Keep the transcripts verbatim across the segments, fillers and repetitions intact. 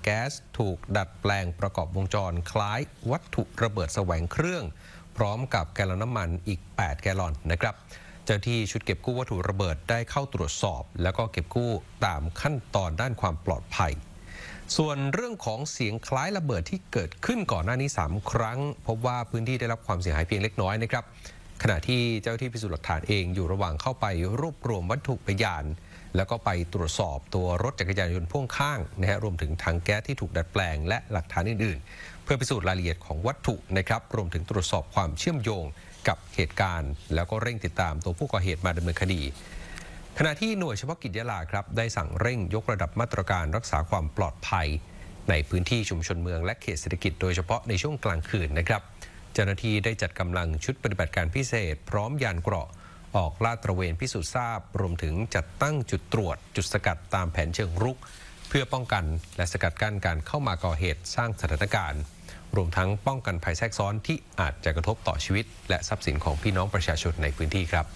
แก๊สถูกดัดแปลงประกอบวงจรคล้ายวัตถุระเบิดแสวงเครื่องพร้อมกับแกลลอนน้ำมันอีกแปดแกลลอนนะครับเจ้าที่ชุดเก็บกู้วัตถุระเบิดได้เข้าตรวจสอบแล้วก็เก็บกู้ตามขั้นตอนด้านความปลอดภัยส่วนเรื่องของเสียงคล้ายระเบิดที่เกิดขึ้นก่อนหน้านี้สามครั้งพบว่าพื้นที่ได้รับความเสียหายเพียงเล็กน้อยนะครับขณะที่เจ้าที่พิสูจน์หลักฐานเองอยู่ระหว่างเข้าไปรวบรวมวัตถุพยานแล้วก็ไปตรวจสอบตัวรถจักรยานยนต์พ่วงข้างนะฮะรวมถึงถังแก๊สที่ถูกดัดแปลงและหลักฐานอื่นๆเพื่อพิสูจน์รายละเอียดของวัตถุนะครับรวมถึงตรวจสอบความเชื่อมโยงกับเหตุการณ์แล้วก็เร่งติดตามตัวผู้ก่อเหตุมาดำเนินคดีขณะที่หน่วยเฉพาะกิจยะลาครับได้สั่งเร่งยกระดับมาตรการรักษาความปลอดภัยในพื้นที่ชุมชนเมืองและเขตเศรษฐกิจโดยเฉพาะในช่วงกลางคืนนะครับเจ้าหน้าที่ได้จัดกำลังชุดปฏิบัติการพิเศษพร้อมยานเกราะออกลาดตระเวนพิสูจน์ทราบรวมถึงจัดตั้งจุดตรวจจุดสกัดตามแผนเชิงรุกเพื่อป้องกันและสกัดกั้นการเข้ามาก่อเหตุสร้างสถานการณ์รวมทั้งป้องกันภัยแทรกซ้อนที่อาจจะกระทบต่อชีวิตและทรัพย์สินของพี่น้องประชาชนในพื้นที่ครับ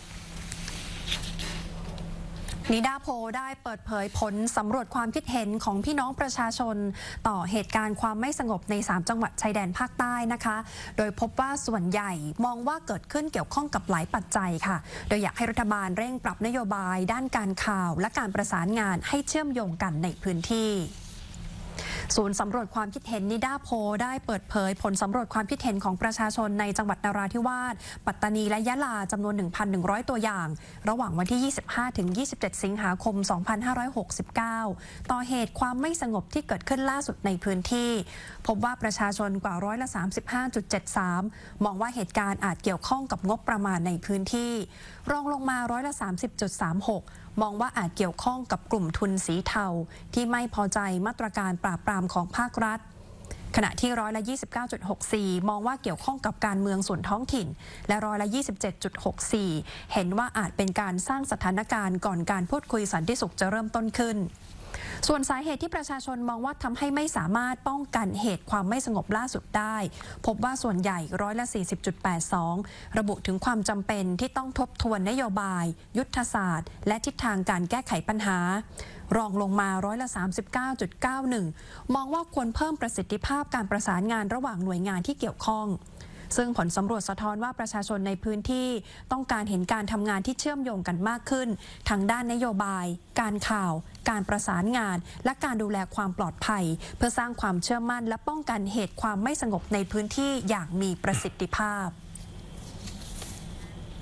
นิดาโพได้เปิดเผยผลสำรวจความคิดเห็นของพี่น้องประชาชนต่อเหตุการณ์ความไม่สงบในสามจังหวัดชายแดนภาคใต้นะคะโดยพบว่าส่วนใหญ่มองว่าเกิดขึ้นเกี่ยวข้องกับหลายปัจจัยค่ะโดยอยากให้รัฐบาลเร่งปรับนโยบายด้านการข่าวและการประสานงานให้เชื่อมโยงกันในพื้นที่ศูนย์สำรวจความคิดเห็นนิดาโพได้เปิดเผยผลสำรวจความคิดเห็นของประชาชนในจังหวัดนราธิวาสปัตตานีและยะลาจำนวน หนึ่งพันหนึ่งร้อย ตัวอย่างระหว่างวันที่ ยี่สิบห้าถึงยี่สิบเจ็ด สิงหาคม สองพันห้าร้อยหกสิบเก้า ต่อเหตุความไม่สงบที่เกิดขึ้นล่าสุดในพื้นที่พบว่าประชาชนกว่าร้อยละ สามสิบห้าจุดเจ็ดสาม มองว่าเหตุการณ์อาจเกี่ยวข้องกับงบประมาณในพื้นที่รองลงมาร้อยละ สามสิบจุดสามหกมองว่าอาจเกี่ยวข้องกับกลุ่มทุนสีเทาที่ไม่พอใจมาตรการปราบปรามของภาครัฐขณะที่ร้อยละ ยี่สิบเก้าจุดหกสี่ มองว่าเกี่ยวข้องกับการเมืองส่วนท้องถิ่นและร้อยละ ยี่สิบเจ็ดจุดหกสี่ เห็นว่าอาจเป็นการสร้างสถานการณ์ก่อนการพูดคุยสันติสุขจะเริ่มต้นขึ้นส่วนสาเหตุที่ประชาชนมองว่าทำให้ไม่สามารถป้องกันเหตุความไม่สงบล่าสุดได้พบว่าส่วนใหญ่ร้อยละ สี่สิบจุดแปดสอง ระบุถึงความจำเป็นที่ต้องทบทวนนโยบายยุทธศาสตร์และทิศทางการแก้ไขปัญหารองลงมาร้อยละ สามสิบเก้าจุดเก้าหนึ่ง มองว่าควรเพิ่มประสิทธิภาพการประสานงานระหว่างหน่วยงานที่เกี่ยวข้องซึ่งผลสำรวจสะท้อนว่าประชาชนในพื้นที่ต้องการเห็นการทำงานที่เชื่อมโยงกันมากขึ้นทั้งด้านนโยบายการข่าวการประสานงานและการดูแลความปลอดภัยเพื่อสร้างความเชื่อมั่นและป้องกันเหตุความไม่สงบในพื้นที่อย่างมีประสิทธิภาพ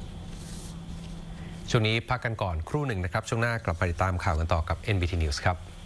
ช่วงนี้พักกันก่อนครู่หนึ่งนะครับช่วงหน้ากลับไปติดตามข่าวกันต่อกับ เอ็น บี ที News ครับ